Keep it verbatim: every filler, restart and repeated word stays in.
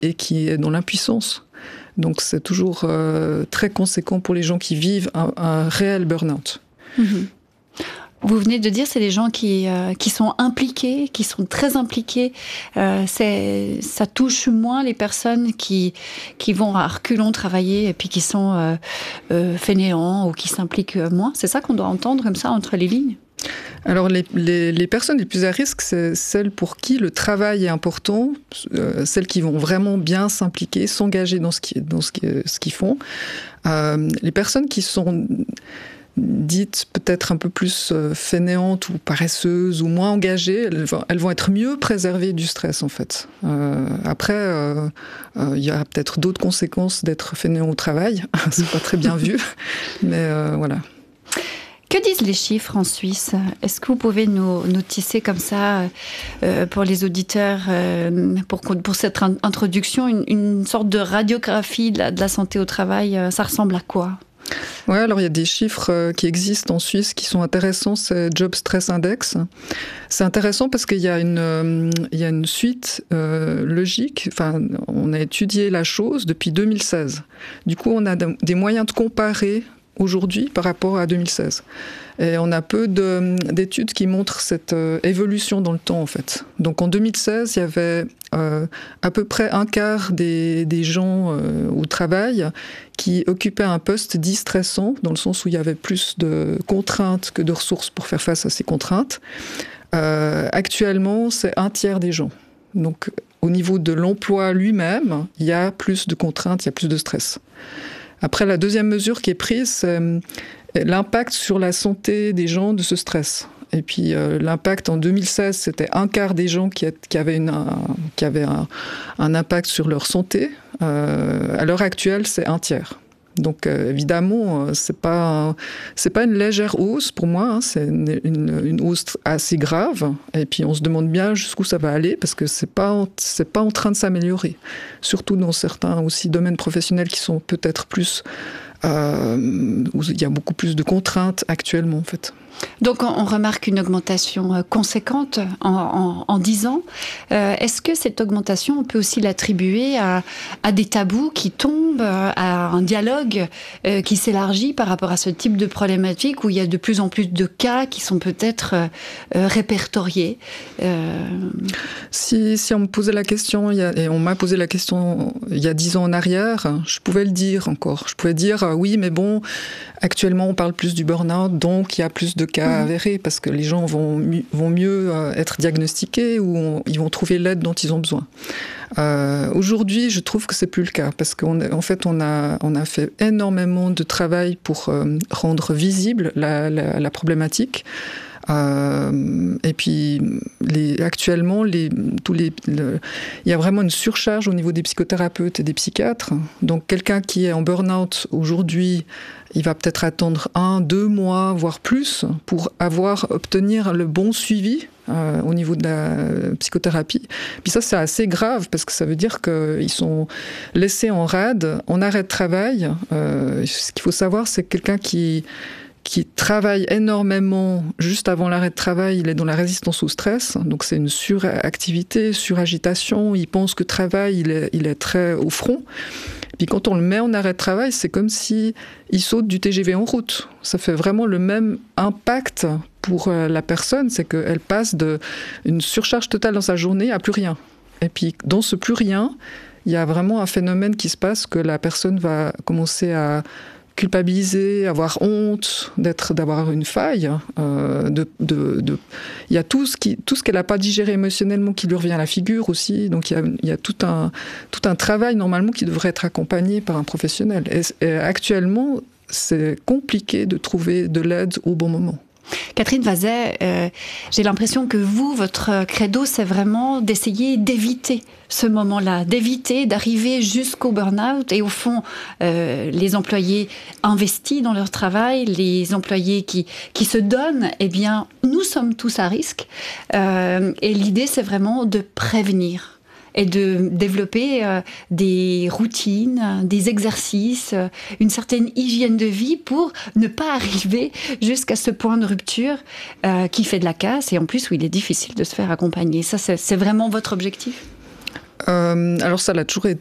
et qui est dans l'impuissance. Donc c'est toujours euh, très conséquent pour les gens qui vivent un, un réel burn-out. Mmh. Vous venez de dire, c'est des gens qui, euh, qui sont impliqués, qui sont très impliqués. Euh, c'est, ça touche moins les personnes qui, qui vont à reculons travailler et puis qui sont euh, euh, fainéants ou qui s'impliquent moins. C'est ça qu'on doit entendre comme ça entre les lignes? Alors les, les, les personnes les plus à risque, c'est celles pour qui le travail est important, euh, celles qui vont vraiment bien s'impliquer, s'engager dans ce, qui, dans ce, qui, ce qu'ils font. Euh, les personnes qui sont dites peut-être un peu plus fainéantes ou paresseuses ou moins engagées, elles vont, elles vont être mieux préservées du stress en fait. Euh, après, euh, euh, il y a peut-être d'autres conséquences d'être fainéant au travail, c'est pas très bien vu, mais euh, voilà. Que disent les chiffres en Suisse? Est-ce que vous pouvez nous, nous tisser comme ça, euh, pour les auditeurs, euh, pour, pour cette introduction, une, une sorte de radiographie de la, de la santé au travail? Ça ressemble à quoi? Oui, alors il y a des chiffres qui existent en Suisse qui sont intéressants, c'est Job Stress Index. C'est intéressant parce qu'il y a une, il y a une suite euh, logique. Enfin, on a étudié la chose depuis deux mille seize. Du coup, on a des moyens de comparer aujourd'hui par rapport à deux mille seize. Et on a peu de, d'études qui montrent cette euh, évolution dans le temps, en fait. Donc en deux mille seize, il y avait euh, à peu près un quart des, des gens euh, au travail qui occupaient un poste dit stressant, dans le sens où il y avait plus de contraintes que de ressources pour faire face à ces contraintes. Euh, actuellement, c'est un tiers des gens. Donc au niveau de l'emploi lui-même, il y a plus de contraintes, il y a plus de stress. Après, la deuxième mesure qui est prise, c'est l'impact sur la santé des gens de ce stress. Et puis euh, l'impact en deux mille seize, c'était un quart des gens qui, a, qui avaient, une, un, qui avaient un, un impact sur leur santé. Euh, à l'heure actuelle, c'est un tiers. Donc euh, évidemment, euh, c'est pas c'est pas une légère hausse pour moi, hein, c'est une, une, une hausse assez grave. Et puis on se demande bien jusqu'où ça va aller parce que c'est pas c'est pas en train de s'améliorer. Surtout dans certains aussi domaines professionnels qui sont peut-être plus euh, où il y a beaucoup plus de contraintes actuellement en fait. Donc on remarque une augmentation conséquente en, en, en dix ans. Euh, est-ce que cette augmentation, on peut aussi l'attribuer à, à des tabous qui tombent, à un dialogue euh, qui s'élargit par rapport à ce type de problématique où il y a de plus en plus de cas qui sont peut-être euh, répertoriés? euh... si, si on me posait la question, il y a, et on m'a posé la question il y a dix ans en arrière, je pouvais le dire encore. Je pouvais dire euh, oui, mais bon, actuellement on parle plus du burn-out, donc il y a plus de cas avérés parce que les gens vont, vont mieux être diagnostiqués ou on, ils vont trouver l'aide dont ils ont besoin. Euh, aujourd'hui, je trouve que c'est plus le cas parce qu'en en fait, on a, on a fait énormément de travail pour euh, rendre visible la, la, la problématique. Euh, et puis, les, actuellement, les, tous les, le, il y a vraiment une surcharge au niveau des psychothérapeutes et des psychiatres. Donc, quelqu'un qui est en burn-out aujourd'hui, il va peut-être attendre un, deux mois, voire plus, pour avoir, obtenir le bon suivi euh, au niveau de la psychothérapie. Puis ça, c'est assez grave, parce que ça veut dire qu'ils sont laissés en rade, en arrêt de travail. Euh, ce qu'il faut savoir, c'est que quelqu'un qui... qui travaille énormément juste avant l'arrêt de travail, il est dans la résistance au stress, donc c'est une suractivité, suragitation, il pense que travail, il est, il est très au front. Puis quand on le met en arrêt de travail, c'est comme si il saute du T G V en route. Ça fait vraiment le même impact pour la personne, c'est qu'elle passe d'une surcharge totale dans sa journée à plus rien. Et puis dans ce plus rien, il y a vraiment un phénomène qui se passe que la personne va commencer à culpabiliser, avoir honte d'être, d'avoir une faille. Euh, de, de, de, il y a tout ce, qui, tout ce qu'elle n'a pas digéré émotionnellement qui lui revient à la figure aussi. Donc il y a, il y a tout, un, tout un travail normalement qui devrait être accompagné par un professionnel. Et, et actuellement, c'est compliqué de trouver de l'aide au bon moment. Catherine Vazet, euh, j'ai l'impression que vous, votre credo, c'est vraiment d'essayer d'éviter ce moment-là, d'éviter d'arriver jusqu'au burn-out. Et au fond, euh, les employés investis dans leur travail, les employés qui, qui se donnent, eh bien, nous sommes tous à risque. Euh, et l'idée, c'est vraiment de prévenir et de développer euh, des routines, des exercices, euh, une certaine hygiène de vie pour ne pas arriver jusqu'à ce point de rupture euh, qui fait de la casse et en plus où il est difficile de se faire accompagner. Ça, c'est, c'est vraiment votre objectif ? euh, Alors ça l'a toujours été.